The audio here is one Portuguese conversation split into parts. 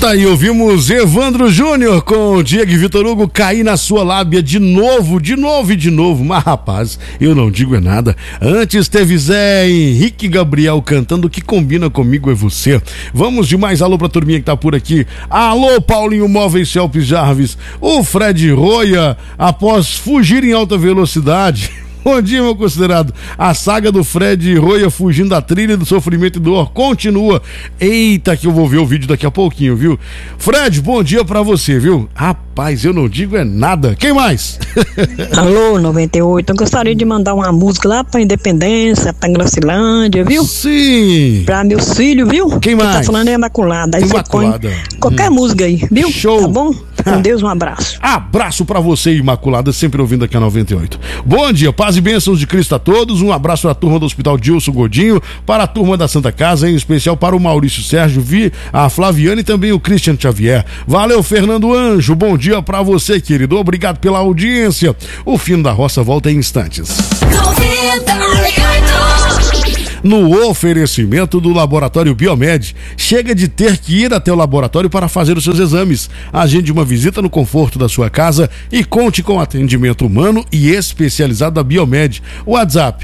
Tá aí, ouvimos Evandro Júnior com Diego e Vitor Hugo, Cair na Sua Lábia de novo. Mas rapaz, eu não digo é nada. Antes teve Zé Henrique Gabriel cantando Que Combina Comigo É Você. Vamos de mais alô pra turminha que tá por aqui. Alô, Paulinho Móveis Celpes Jarvis. O Fred Roia, após fugir em alta velocidade... Bom dia, meu considerado. A saga do Fred Roia fugindo da trilha do sofrimento e dor continua. Eita, que eu vou ver o vídeo daqui a pouquinho, viu? Fred, bom dia pra você, viu? Rapaz, eu não digo é nada. Quem mais? Alô, 98. Eu gostaria de mandar uma música lá pra Independência, pra Gracilândia, viu? Sim. Pra meus filhos, viu? Quem mais? Tá falando é Imaculada. Aí Imaculada. Você põe qualquer música aí, viu? Show. Tá bom? Com Deus, um abraço. Abraço pra você, Imaculada, sempre ouvindo aqui a 98. Bom dia, paz e bênçãos de Cristo a todos. Um abraço à turma do Hospital Dilson Godinho, para a turma da Santa Casa, em especial para o Maurício Sérgio, a Flaviana e também o Christian Xavier. Valeu, Fernando Anjo. Bom dia pra você, querido. Obrigado pela audiência. O Fino da Roça volta em instantes. 98. No oferecimento do Laboratório Biomed, chega de ter que ir até o laboratório para fazer os seus exames. Agende uma visita no conforto da sua casa e conte com atendimento humano e especializado da Biomed. WhatsApp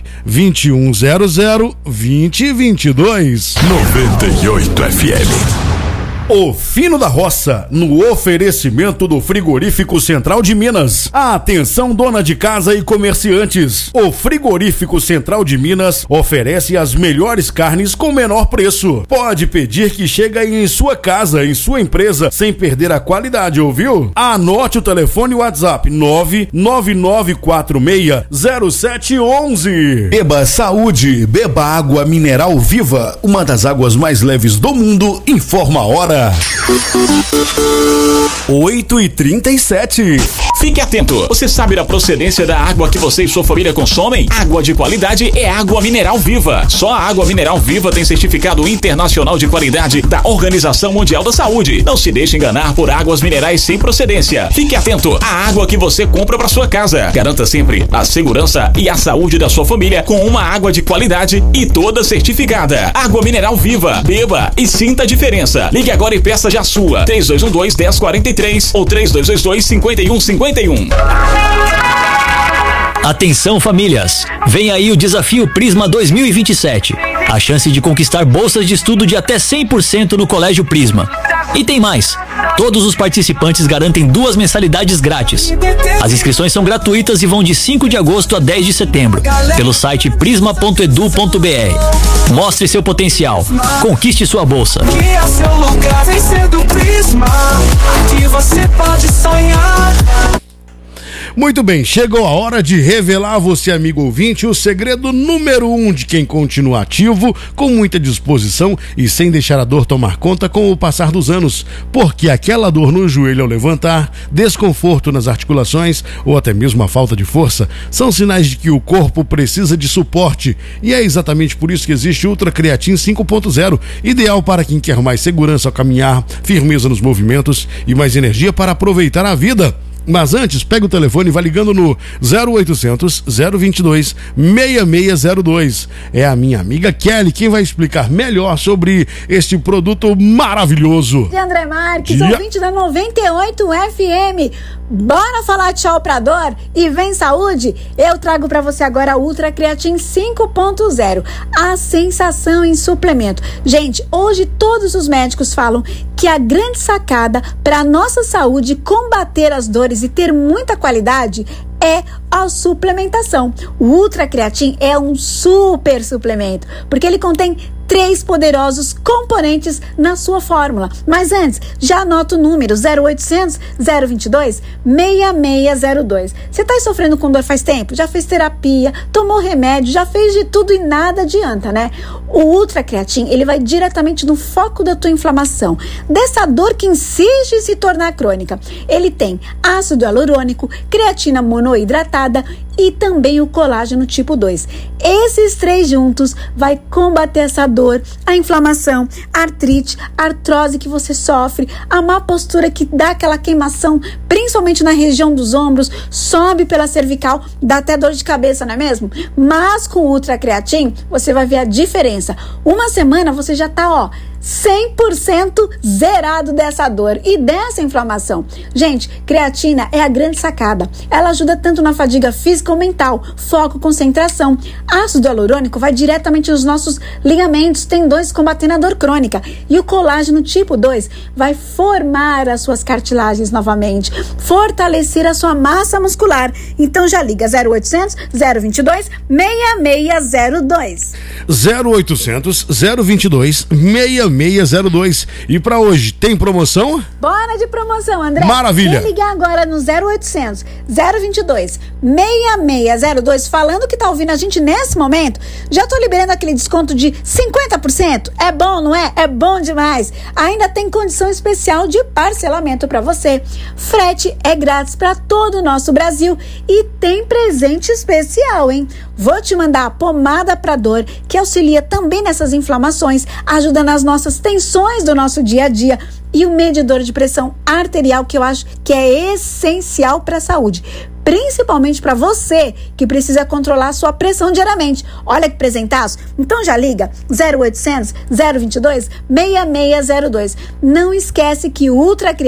2100-2022. 98 FM. O Fino da Roça, no oferecimento do Frigorífico Central de Minas. Atenção, dona de casa e comerciantes. O Frigorífico Central de Minas oferece as melhores carnes com menor preço. Pode pedir que chega em sua casa, em sua empresa, sem perder a qualidade, ouviu? Anote o telefone e o WhatsApp 999460711. Beba saúde, beba água mineral viva, uma das águas mais leves do mundo, informa a hora. 8h37. Fique atento. Você sabe da procedência da água que você e sua família consomem? Água de qualidade é água mineral viva. Só a água mineral viva tem certificado internacional de qualidade da Organização Mundial da Saúde. Não se deixe enganar por águas minerais sem procedência. Fique atento à água que você compra para sua casa. Garanta sempre a segurança e a saúde da sua família com uma água de qualidade e toda certificada. Água mineral viva. Beba e sinta a diferença. Ligue agora e peça já a sua. 3212-1043 ou 3222-5151. Atenção, famílias! Vem aí o Desafio Prisma 2027. A chance de conquistar bolsas de estudo de até 100% no Colégio Prisma. E tem mais! Todos os participantes garantem 2 mensalidades grátis. As inscrições são gratuitas e vão de 5 de agosto a 10 de setembro, pelo site prisma.edu.br. Mostre seu potencial. Conquiste sua bolsa. Aqui é seu lugar, vem ser do Prisma. Aqui você pode sonhar. Muito bem, chegou a hora de revelar a você, amigo ouvinte, o segredo número 1 de quem continua ativo, com muita disposição e sem deixar a dor tomar conta com o passar dos anos. Porque aquela dor no joelho ao levantar, desconforto nas articulações ou até mesmo a falta de força, são sinais de que o corpo precisa de suporte. E é exatamente por isso que existe Ultra Creatine 5.0, ideal para quem quer mais segurança ao caminhar, firmeza nos movimentos e mais energia para aproveitar a vida. Mas antes, pega o telefone e vai ligando no 0800 022 6602. É a minha amiga Kelly quem vai explicar melhor sobre este produto maravilhoso. De André Marques, ouvinte da 98 FM. Bora falar tchau pra dor e vem saúde? Eu trago pra você agora a Ultra Creatine 5.0, a sensação em suplemento. Gente, hoje todos os médicos falam que a grande sacada pra nossa saúde combater as dores e ter muita qualidade é a suplementação. O Ultra Creatine é um super suplemento, porque ele contém 3 poderosos componentes na sua fórmula. Mas antes, já anota o número 0800 022 6602. Você está sofrendo com dor faz tempo? Já fez terapia, tomou remédio, já fez de tudo e nada adianta, né? O Ultra Creatine, ele vai diretamente no foco da tua inflamação, dessa dor que insiste em se tornar crônica. Ele tem ácido hialurônico, creatina monoidratada e também o colágeno tipo 2. Esses 3 juntos vai combater essa dor, a inflamação, a artrite, a artrose que você sofre, a má postura que dá aquela queimação, principalmente na região dos ombros, sobe pela cervical, dá até dor de cabeça, não é mesmo? Mas com o Ultra Creatine, você vai ver a diferença. Uma semana você já tá, 100% zerado dessa dor e dessa inflamação. Gente, creatina é a grande sacada. Ela ajuda tanto na fadiga física ou mental, foco, concentração. Ácido hialurônico vai diretamente nos nossos ligamentos, tendões, combatendo a dor crônica. E o colágeno tipo 2 vai formar as suas cartilagens novamente, fortalecer a sua massa muscular. Então já liga 0800 022 6602. 0800 022 6602. E para hoje, tem promoção? Bora de promoção, André. Maravilha. Quem ligar agora no 0800 022 6602, falando que tá ouvindo a gente nesse momento, já tô liberando aquele desconto de 50%. É bom, não é? É bom demais. Ainda tem condição especial de parcelamento para você. Frete é grátis para todo o nosso Brasil e tem presente especial, hein? Vou te mandar a pomada para dor, que auxilia também nessas inflamações, ajuda nas nossas tensões do nosso dia a dia, e o medidor de pressão arterial, que eu acho que é essencial para a saúde, principalmente para você que precisa controlar a sua pressão diariamente. Olha que presentaço. Então já liga 0800 022 6602. Não esquece que o Ultra